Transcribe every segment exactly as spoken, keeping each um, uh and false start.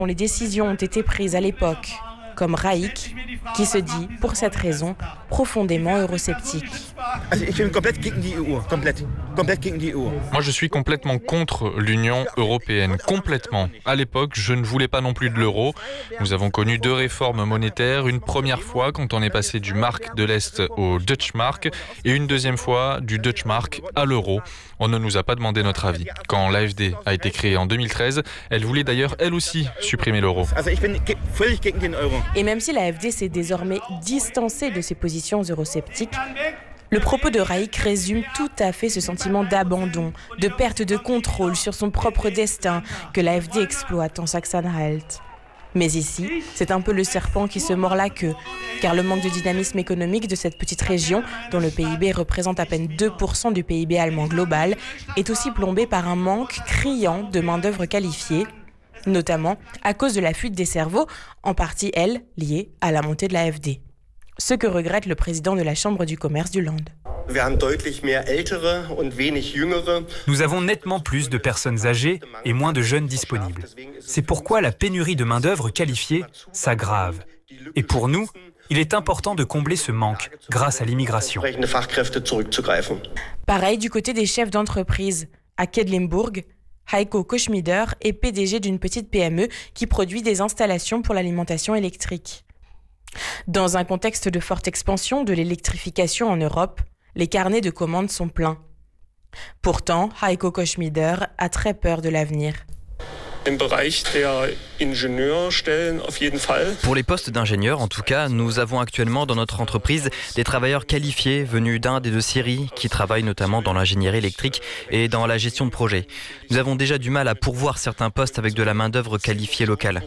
Les décisions ont été prises à l'époque, comme Raik, qui se dit, pour cette raison, profondément eurosceptique. Moi, je suis complètement contre l'Union européenne, complètement. À l'époque, je ne voulais pas non plus de l'euro. Nous avons connu deux réformes monétaires, une première fois quand on est passé du mark de l'Est au Deutsche Mark, et une deuxième fois du Deutsche Mark à l'euro. On ne nous a pas demandé notre avis. Quand l'A F D a été créée en deux mille treize, elle voulait d'ailleurs, elle aussi, supprimer l'euro. Et même si l'A F D s'est désormais distancée de ses positions eurosceptiques, le propos de Raik résume tout à fait ce sentiment d'abandon, de perte de contrôle sur son propre destin que l'A F D exploite en Sachsen-Anhalt. Mais ici, c'est un peu le serpent qui se mord la queue, car le manque de dynamisme économique de cette petite région, dont le P I B représente à peine deux pour cent du P I B allemand global, est aussi plombé par un manque criant de main-d'œuvre qualifiée, notamment à cause de la fuite des cerveaux, en partie, elle, liée à la montée de l'A F D. Ce que regrette le président de la Chambre du commerce du Land. Nous avons nettement plus de personnes âgées et moins de jeunes disponibles. C'est pourquoi la pénurie de main-d'œuvre qualifiée s'aggrave. Et pour nous, il est important de combler ce manque grâce à l'immigration. Pareil du côté des chefs d'entreprise. À Quedlinburg, Heiko Koschmider est P D G d'une petite P M E qui produit des installations pour l'alimentation électrique. Dans un contexte de forte expansion de l'électrification en Europe, les carnets de commandes sont pleins. Pourtant, Heiko Koschmider a très peur de l'avenir. Pour les postes d'ingénieurs, en tout cas, nous avons actuellement dans notre entreprise des travailleurs qualifiés venus d'Inde et de Syrie qui travaillent notamment dans l'ingénierie électrique et dans la gestion de projets. Nous avons déjà du mal à pourvoir certains postes avec de la main-d'œuvre qualifiée locale.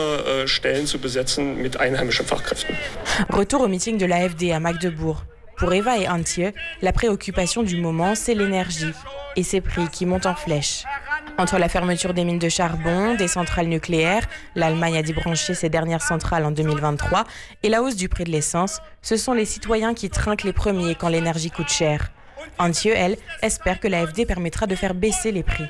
Retour au meeting de l'A F D à Magdebourg. Pour Eva et Antje, la préoccupation du moment, c'est l'énergie et ses prix qui montent en flèche. Entre la fermeture des mines de charbon, des centrales nucléaires, l'Allemagne a débranché ses dernières centrales en deux mille vingt-trois, et la hausse du prix de l'essence, ce sont les citoyens qui trinquent les premiers quand l'énergie coûte cher. Antje, elle, espère que l'A F D permettra de faire baisser les prix.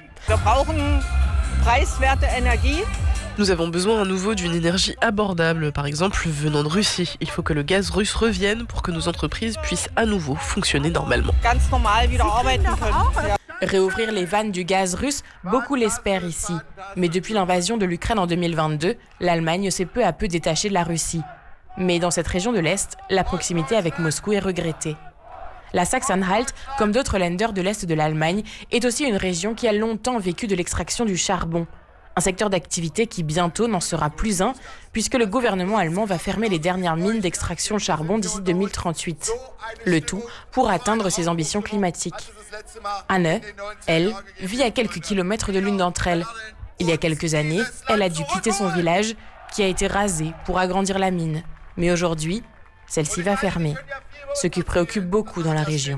Nous avons besoin à nouveau d'une énergie abordable, par exemple venant de Russie. Il faut que le gaz russe revienne pour que nos entreprises puissent à nouveau fonctionner normalement. Réouvrir les vannes du gaz russe, beaucoup l'espèrent ici. Mais depuis l'invasion de l'Ukraine en deux mille vingt-deux, l'Allemagne s'est peu à peu détachée de la Russie. Mais dans cette région de l'Est, la proximité avec Moscou est regrettée. La Sachsen-Anhalt, comme d'autres Länder de l'Est de l'Allemagne, est aussi une région qui a longtemps vécu de l'extraction du charbon. Un secteur d'activité qui bientôt n'en sera plus un, puisque le gouvernement allemand va fermer les dernières mines d'extraction charbon d'ici deux mille trente-huit. Le tout pour atteindre ses ambitions climatiques. Anne, elle, vit à quelques kilomètres de l'une d'entre elles. Il y a quelques années, elle a dû quitter son village, qui a été rasé pour agrandir la mine. Mais aujourd'hui, celle-ci va fermer, ce qui préoccupe beaucoup dans la région.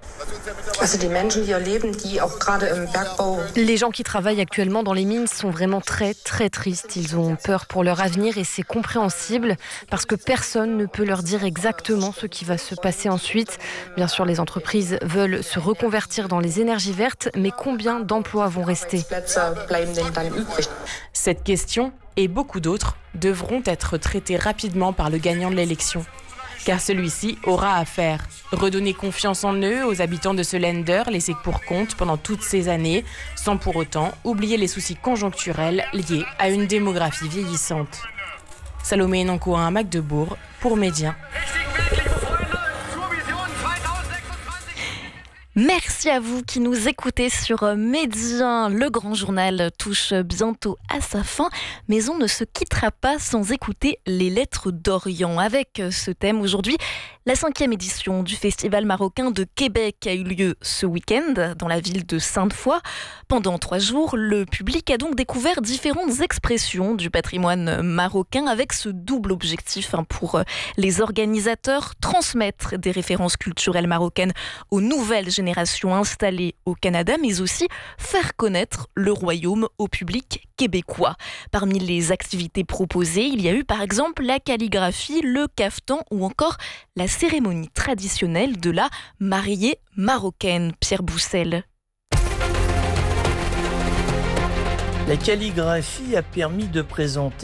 Les gens qui travaillent actuellement dans les mines sont vraiment très très tristes. Ils ont peur pour leur avenir et c'est compréhensible parce que personne ne peut leur dire exactement ce qui va se passer ensuite. Bien sûr, les entreprises veulent se reconvertir dans les énergies vertes, mais combien d'emplois vont rester ? Cette question et beaucoup d'autres devront être traitées rapidement par le gagnant de l'élection. Car celui-ci aura à faire redonner confiance en eux aux habitants de ce Länder laissés pour compte pendant toutes ces années, sans pour autant oublier les soucis conjoncturels liés à une démographie vieillissante. Salomé Nankoa à Magdebourg pour Média. Merci à vous qui nous écoutez sur Média. Le grand journal touche bientôt à sa fin, mais on ne se quittera pas sans écouter les lettres d'Orient. Avec ce thème aujourd'hui, la cinquième édition du Festival marocain de Québec a eu lieu ce week-end dans la ville de Sainte-Foy. Pendant trois jours, le public a donc découvert différentes expressions du patrimoine marocain avec ce double objectif pour les organisateurs, transmettre des références culturelles marocaines aux nouvelles générations installées au Canada, mais aussi faire connaître le royaume au public québécois. Parmi les activités proposées, il y a eu par exemple la calligraphie, le caftan ou encore la cérémonie traditionnelle de la mariée marocaine. Pierre Boussel. La calligraphie a permis de présenter